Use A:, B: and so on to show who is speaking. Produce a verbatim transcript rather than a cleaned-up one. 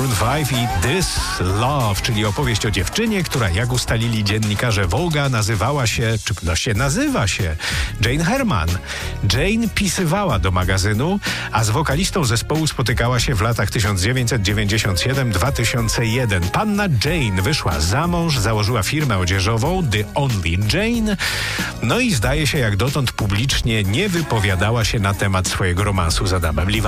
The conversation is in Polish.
A: Maroon pięć i This Love, czyli opowieść o dziewczynie, która, jak ustalili dziennikarze Vogue'a, nazywała się, czy no się nazywa się, Jane Herman. Jane pisywała do magazynu, a z wokalistą zespołu spotykała się w latach tysiąc dziewięćset dziewięćdziesiąt siedem do dwa tysiące jeden. Panna Jane wyszła za mąż, założyła firmę odzieżową The Only Jane, no i zdaje się, jak dotąd publicznie nie wypowiadała się na temat swojego romansu z Adamem Levine'em.